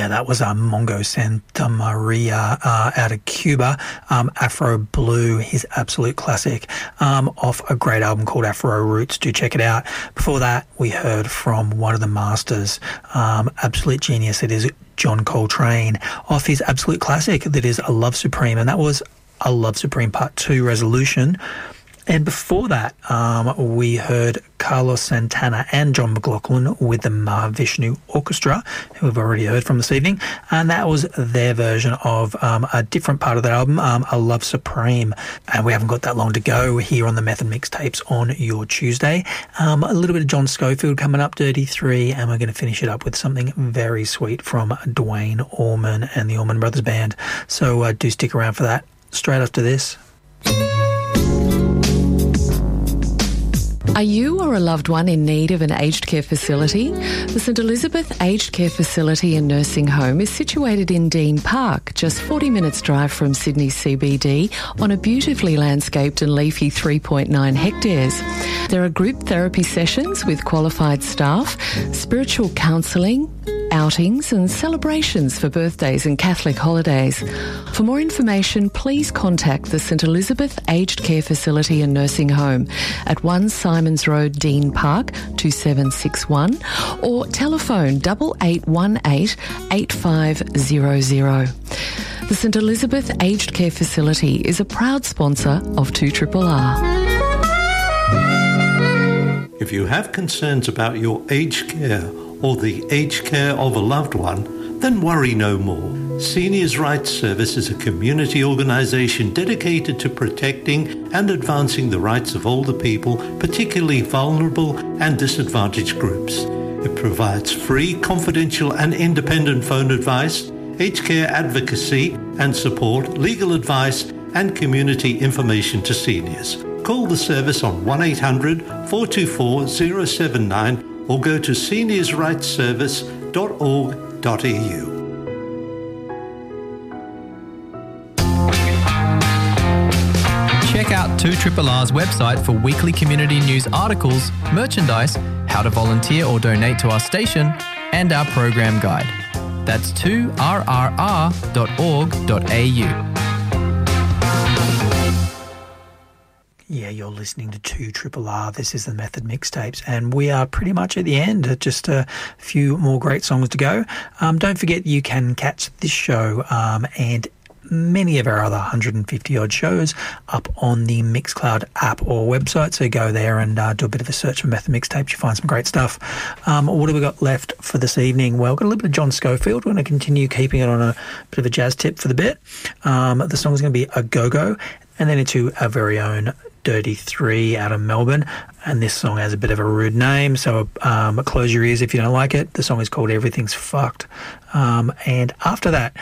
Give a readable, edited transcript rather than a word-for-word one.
Yeah, that was Mongo Santa Maria out of Cuba. Afro Blue, his absolute classic, off a great album called Afro Roots. Do check it out. Before that, we heard from one of the masters, absolute genius. It is John Coltrane, off his absolute classic that is A Love Supreme, and that was A Love Supreme Part 2, Resolution. And before that, we heard Carlos Santana and John McLaughlin with the Mahavishnu Orchestra, who we've already heard from this evening, and that was their version of a different part of that album, A Love Supreme. And we haven't got that long to go here on the Method Mixtapes on your Tuesday. A little bit of John Schofield coming up, Dirty 3, and we're going to finish it up with something very sweet from Dwayne Allman and the Allman Brothers Band. So do stick around for that. Straight after this. Are you or a loved one in need of an aged care facility? The St Elizabeth Aged Care Facility and Nursing Home is situated in Dean Park, just 40 minutes drive from Sydney CBD, on a beautifully landscaped and leafy 3.9 hectares. There are group therapy sessions with qualified staff, spiritual counselling, outings and celebrations for birthdays and Catholic holidays. For more information, please contact the St Elizabeth Aged Care Facility and Nursing Home at 1 Simons Road, Dean Park, 2761, or telephone 8818 8500. The St Elizabeth Aged Care Facility is a proud sponsor of 2RRR. If you have concerns about your aged care or the aged care of a loved one, then worry no more. Seniors' Rights Service is a community organisation dedicated to protecting and advancing the rights of older people, particularly vulnerable and disadvantaged groups. It provides free, confidential and independent phone advice, aged care advocacy and support, legal advice and community information to seniors. Call the service on 1-800-424-079 or go to seniorsrightsservice.org.au. Check out 2RRR's website for weekly community news articles, merchandise, how to volunteer or donate to our station, and our program guide. That's 2rrr.org.au. Yeah, you're listening to 2RRR. This is the Method Mixtapes, and we are pretty much at the end. Just a few more great songs to go. Don't forget you can catch this show and many of our other 150-odd shows up on the Mixcloud app or website. So go there and do a bit of a search for Method Mixtapes. You'll find some great stuff. What have we got left for this evening? Well, we've got a little bit of John Schofield. We're going to continue keeping it on a bit of a jazz tip for the bit. The song's going to be A Go-Go, and then into our very own Dirty 3 out of Melbourne, and this song has a bit of a rude name, so close your ears if you don't like it. The song is called Everything's Fucked. And after that,